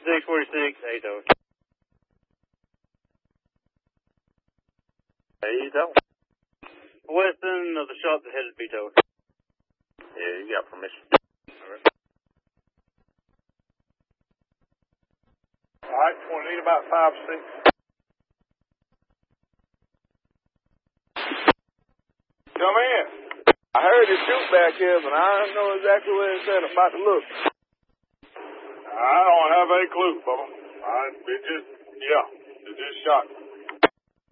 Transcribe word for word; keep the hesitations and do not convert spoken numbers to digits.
six forty-six, eight oh. Hey, though. Weston of the shop that headed Vito. Yeah, you got permission. All right, twenty, need about five, six. Come in. I heard you shoot back here, but I don't know exactly where it's at. I'm about to look. I don't have a clue, Bubba. I, it just, yeah, it just shot me.